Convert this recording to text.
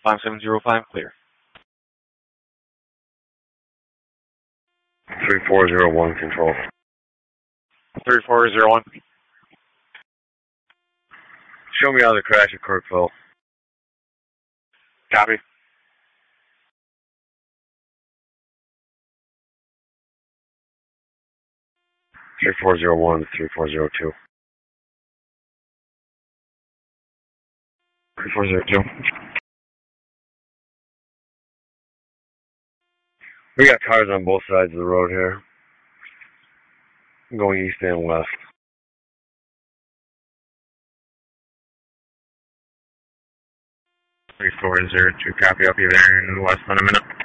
5705, clear. 3401, control. 3401. Show me how the crash at Kirkville. Copy. 3401 to 3402. 3402. We got cars on both sides of the road here. Going east and west. 3402, copy. I'll be there in less than a minute.